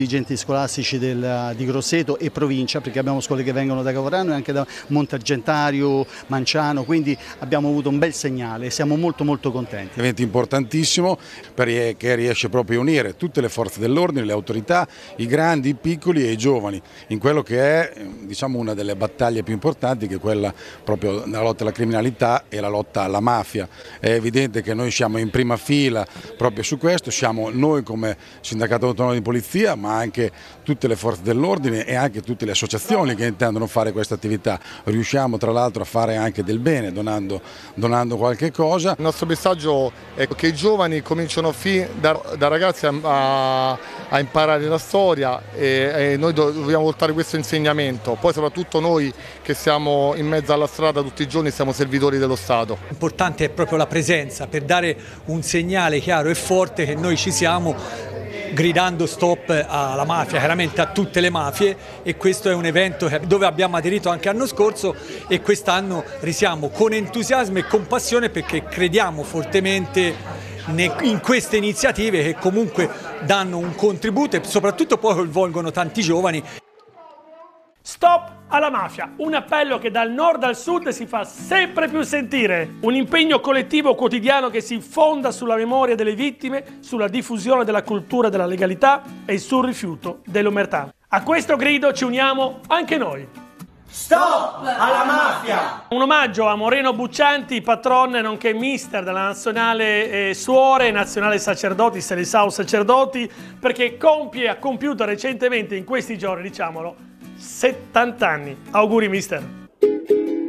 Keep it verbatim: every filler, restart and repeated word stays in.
dirigenti scolastici del, di Grosseto e provincia, perché abbiamo scuole che vengono da Cavorano e anche da Montargentario, Manciano, quindi abbiamo avuto un bel segnale e siamo molto molto contenti. Evento importantissimo perché riesce proprio a unire tutte le forze dell'ordine, le autorità, i grandi, i piccoli e i giovani in quello che è, diciamo, una delle battaglie più importanti, che è quella proprio della lotta alla criminalità e la lotta alla mafia. È evidente che noi siamo in prima fila proprio su questo, siamo noi come Sindacato Autonomo di Polizia, ma anche tutte le forze dell'ordine e anche tutte le associazioni che intendono fare questa attività. Riusciamo tra l'altro a fare anche del bene donando, donando qualche cosa. Il nostro messaggio è che i giovani cominciano fin da, da ragazzi a, a imparare la storia e, e noi dobbiamo portare questo insegnamento. Poi soprattutto noi che siamo in mezzo alla strada tutti i giorni siamo servitori dello Stato. L'importante è proprio la presenza per dare un segnale chiaro e forte che noi ci siamo, gridando stop alla mafia, chiaramente a tutte le mafie, e questo è un evento dove abbiamo aderito anche l'anno scorso e quest'anno risiamo con entusiasmo e con passione perché crediamo fortemente in queste iniziative che comunque danno un contributo e soprattutto poi coinvolgono tanti giovani. Stop alla mafia, un appello che dal nord al sud si fa sempre più sentire, un impegno collettivo quotidiano che si fonda sulla memoria delle vittime, sulla diffusione della cultura della legalità e sul rifiuto dell'omertà. A questo grido ci uniamo anche noi. Stop alla mafia! Un omaggio a Moreno Buccianti, patron nonché mister della nazionale eh, suore e nazionale sacerdoti, Selisao Sacerdoti, perché compie, ha compiuto recentemente in questi giorni, diciamolo, settanta anni. Auguri mister!